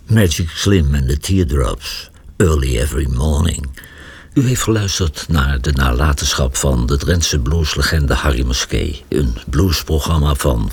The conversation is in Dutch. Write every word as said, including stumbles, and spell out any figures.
Magic Slim en de Teardrops, Early Every Morning. U heeft geluisterd naar de nalatenschap van de Drentse blueslegende Harry Musquet. Een bluesprogramma van